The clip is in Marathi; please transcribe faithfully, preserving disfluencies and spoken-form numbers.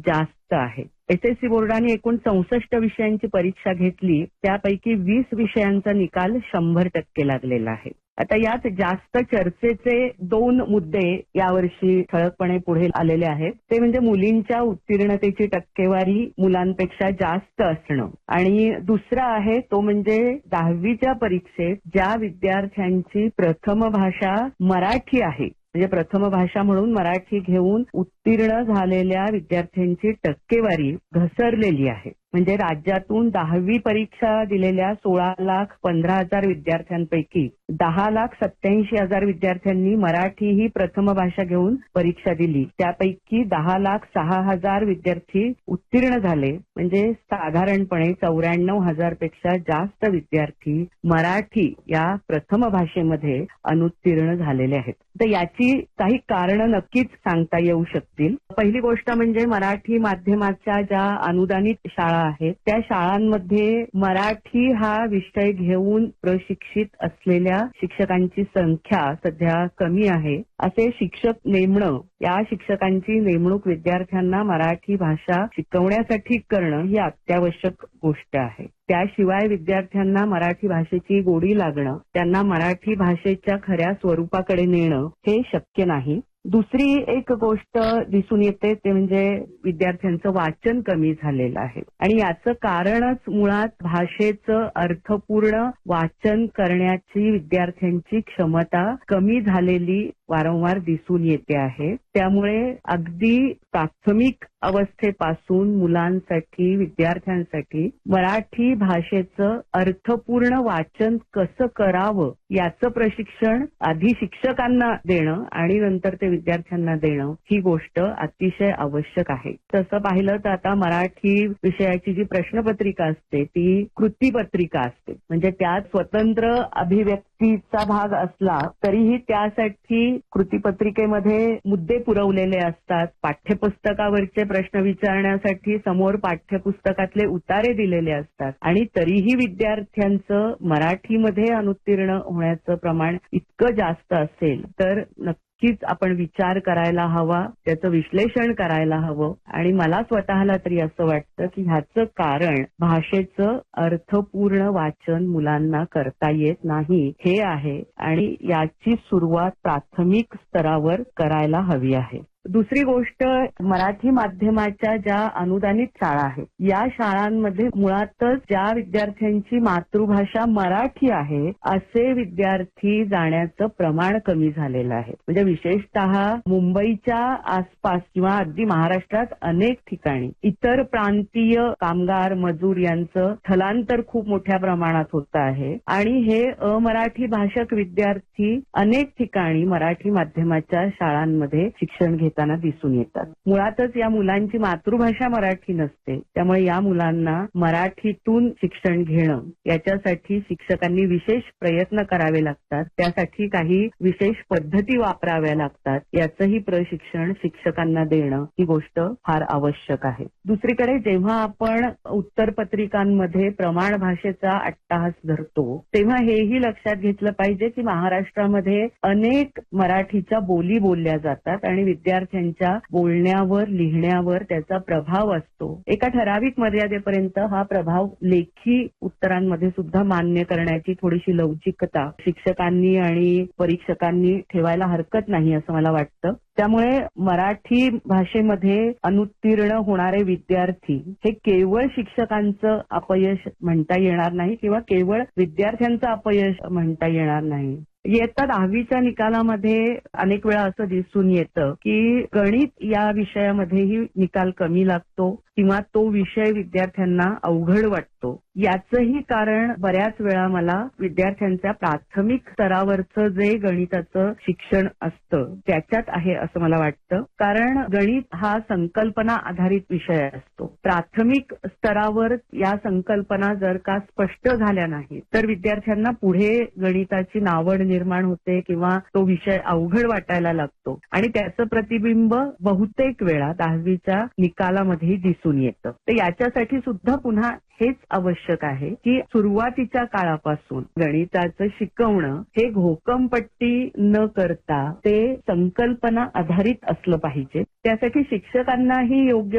जास्त आहे. एसएससी बोर्डाने एकूण चौसष्ट विषयांची परीक्षा घेतली, त्यापैकी वीस विषयांचा निकाल शंभर टक्के लागलेला आहे. आता यात जास्त चर्चेचे दोन मुद्दे यावर्षी ठळकपणे पुढे आलेले आहेत. ते म्हणजे मुलींच्या उत्तीर्णतेची टक्केवारी मुलांपेक्षा जास्त असणं आणि दुसरा आहे तो म्हणजे दहावीच्या परीक्षेत ज्या विद्यार्थ्यांची प्रथम भाषा मराठी आहे, म्हणजे प्रथम भाषा म्हणून मराठी घेऊन उत्तीर्ण झालेल्या विद्यार्थ्यांची टक्केवारी घसरलेली आहे. म्हणजे राज्यातून दहावी परीक्षा दिलेल्या सोळा लाख पंधरा हजार विद्यार्थ्यांपैकी दहा लाख सत्याऐंशी हजार विद्यार्थ्यांनी मराठी ही प्रथम भाषा घेऊन परीक्षा दिली. त्यापैकी दहा लाख सहा हजार विद्यार्थी उत्तीर्ण झाले. म्हणजे साधारणपणे चौऱ्याण्णव हजार पेक्षा जास्त विद्यार्थी मराठी या प्रथम भाषेमध्ये अनुत्तीर्ण झालेले आहेत. तर याची काही कारणं नक्कीच सांगता येऊ शकतील. पहिली गोष्ट म्हणजे मराठी माध्यमाच्या ज्या अनुदानित शाळा आहेत त्या शाळांमध्ये मराठी हा विषय घेऊन प्रशिक्षित असलेल्या शिक्षकांची संख्या सध्या कमी आहे. असे शिक्षक नेमणं, या शिक्षकांची नेमणूक विद्यार्थ्यांना मराठी भाषा शिकवण्यासाठी करणं ही अत्यावश्यक गोष्ट आहे. त्याशिवाय विद्यार्थ्यांना मराठी भाषेची गोडी लागणं, त्यांना मराठी भाषेच्या खऱ्या स्वरूपाकडे नेणं हे शक्य नाही. दुसरी एक गोष्ट दिसून येते ते म्हणजे विद्यार्थ्यांचं वाचन कमी झालेलं आहे आणि याचं कारणच मुळात भाषेचं अर्थपूर्ण वाचन करण्याची विद्यार्थ्यांची क्षमता कमी झालेली वारंवार दिसून येते आहे. त्यामुळे अगदी प्राथमिक अवस्थेपासून मुलांसाठी, विद्यार्थ्यांसाठी मराठी भाषेचं अर्थपूर्ण वाचन कसं करावं याचं प्रशिक्षण आधी शिक्षकांना देणं आणि नंतर ते विद्यार्थ्यांना देणं ही गोष्ट अतिशय आवश्यक आहे. तसं पाहिलं तर आता मराठी विषयाची जी प्रश्नपत्रिका असते ती कृतीपत्रिका असते. म्हणजे त्यात स्वतंत्र अभिव्यक्तीचा भाग असला तरीही त्यासाठी कृतीपत्रिकेमध्ये मुद्दे पुरवलेले असतात. पाठ्यपुस्तकावरचे प्रश्न विचारण्यासाठी समोर पाठ्यपुस्तकातले उतारे दिलेले असतात आणि तरीही विद्यार्थ्यांचं मराठीमध्ये अनुत्तीर्ण होण्याचं प्रमाण इतकं जास्त असेल तर नक्कीच आपण विचार करायला हवा, त्याचं विश्लेषण करायला हवं आणि मला स्वतःला तरी असं वाटतं की ह्याचं कारण भाषेचं अर्थपूर्ण वाचन मुलांना करता येत नाही हे आहे आणि याची सुरुवात प्राथमिक स्तरावर करायला हवी आहे. दुसरी गोष्ट, मराठी माध्यमाच्या ज्या अनुदानित शाळा आहेत या शाळांमध्ये मुळातच ज्या विद्यार्थ्यांची मातृभाषा मराठी आहे असे विद्यार्थी जाण्याचं प्रमाण कमी झालेलं आहे. म्हणजे विशेषतः मुंबईच्या आसपास किंवा अगदी महाराष्ट्रात अनेक ठिकाणी इतर प्रांतीय कामगार मजूर यांचं स्थलांतर खूप मोठ्या प्रमाणात होत आहे आणि हे अमराठी भाषक विद्यार्थी अनेक ठिकाणी मराठी माध्यमाच्या शाळांमध्ये शिक्षण घेतात घेताना दिसून येतात. मुळातच या मुलांची मातृभाषा मराठी नसते, त्यामुळे या मुलांना मराठीतून शिक्षण घेणं याच्यासाठी शिक्षकांनी विशेष प्रयत्न करावे लागतात. त्यासाठी काही विशेष पद्धती वापराव्या लागतात. याचंही प्रशिक्षण शिक्षकांना देणं ही गोष्ट फार आवश्यक आहे. दुसरीकडे जेव्हा आपण उत्तरपत्रिकांमध्ये प्रमाण भाषेचा अट्टाहास धरतो तेव्हा हेही लक्षात घेतलं पाहिजे की महाराष्ट्रामध्ये अनेक मराठीच्या बोली बोलल्या जातात आणि विद्यार्थी विद्यार्थ्यांच्या बोलण्यावर, लिहिण्यावर त्याचा प्रभाव असतो. एका ठराविक मर्यादेपर्यंत हा प्रभाव लेखी उत्तरांमध्ये सुद्धा मान्य करण्याची थोडीशी लवचिकता शिक्षकांनी आणि परीक्षकांनी ठेवायला हरकत नाही असं मला वाटतं. त्यामुळे मराठी भाषेमध्ये अनुत्तीर्ण होणारे विद्यार्थी हे केवळ शिक्षकांचं अपयश म्हणता येणार नाही किंवा केवळ विद्यार्थ्यांचं अपयश म्हणता येणार नाही. इयत्ता दहावीच्या निकालामध्ये अनेक वेळा असं दिसून येतं की गणित या विषयामध्येही निकाल कमी लागतो किंवा तो विषय विद्यार्थ्यांना अवघड वाटतो. याचंही कारण बऱ्याच वेळा मला विद्यार्थ्यांच्या प्राथमिक स्तरावरचं जे गणिताचं शिक्षण असतं त्याच्यात आहे असं मला वाटतं. कारण गणित हा संकल्पना आधारित विषय असतो. प्राथमिक स्तरावर या संकल्पना जर का स्पष्ट झाल्या नाहीत तर विद्यार्थ्यांना पुढे गणिताची नावड निर्माण होते किंवा तो विषय अवघड वाटायला लागतो आणि त्याचं प्रतिबिंब बहुतेक वेळा दहावीच्या निकालामध्ये दिसून येतं. तर याच्यासाठी सुद्धा पुन्हा हेच आवश्यक आहे की सुरुवातीच्या काळापासून गणिताचं शिकवणं हे घोकमपट्टी न करता ते संकल्पना आधारित असलं पाहिजे. त्यासाठी शिक्षकांनाही योग्य